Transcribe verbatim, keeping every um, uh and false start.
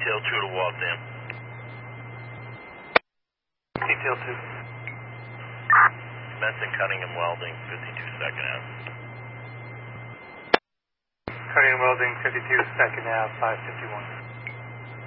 Detail two to Waltham. Detail two. Commencing Cunningham Welding, fifty-two Second Ave. Cunningham Welding, fifty-two Second Ave, five fifty-one.